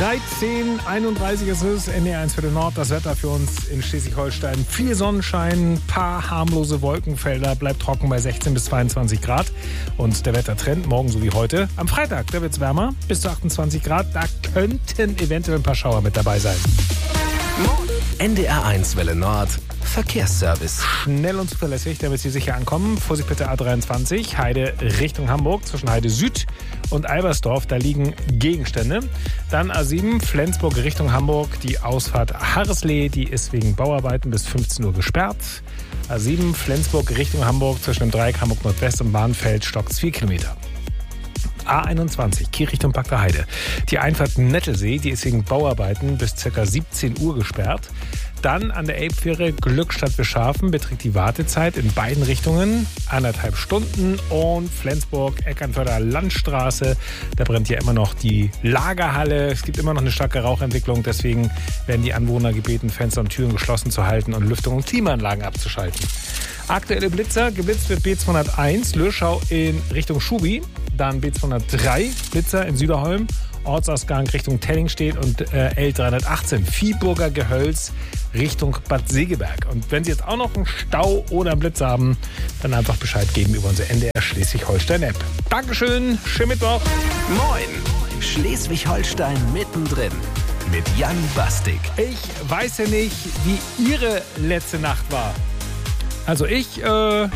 13:31 ist es, NDR 1 für den Nord. Das Wetter für uns in Schleswig-Holstein. Viel Sonnenschein, paar harmlose Wolkenfelder, bleibt trocken bei 16 bis 22 Grad. Und der Wettertrend morgen so wie heute. Am Freitag, da wird es wärmer, bis zu 28 Grad. Da könnten eventuell ein paar Schauer mit dabei sein. NDR 1 Welle Nord. Verkehrsservice. Schnell und zuverlässig, damit Sie sicher ankommen. Vorsicht bitte A23, Heide Richtung Hamburg, zwischen Heide Süd und Albersdorf, da liegen Gegenstände. Dann A7, Flensburg Richtung Hamburg, die Ausfahrt Harreslee, die ist wegen Bauarbeiten bis 15 Uhr gesperrt. A7, Flensburg Richtung Hamburg, zwischen dem Dreieck Hamburg Nordwest und Bahnfeld stockt 4 Kilometer. A21, Kiel Richtung Packter Heide. Die Einfahrt Nettelsee, die ist wegen Bauarbeiten bis ca. 17 Uhr gesperrt. Dann an der Elbfähre Glückstadt-Beschafen beträgt die Wartezeit in beiden Richtungen 1,5 Stunden. Und Flensburg, Eckernförder Landstraße, da brennt ja immer noch die Lagerhalle. Es gibt immer noch eine starke Rauchentwicklung, deswegen werden die Anwohner gebeten, Fenster und Türen geschlossen zu halten und Lüftung und Klimaanlagen abzuschalten. Aktuelle Blitzer, geblitzt wird B201 Lürschau in Richtung Schubi, dann B203 Blitzer in Süderholm, Ortsausgang Richtung Tellingstedt und L318 Viehburger Gehölz Richtung Bad Segeberg. Und wenn Sie jetzt auch noch einen Stau oder einen Blitz haben, dann einfach Bescheid geben über unsere NDR Schleswig-Holstein-App. Dankeschön, schönen Mittwoch. Moin, Schleswig-Holstein mittendrin mit Jan Bastik. Ich weiß ja nicht, wie Ihre letzte Nacht war. Also ich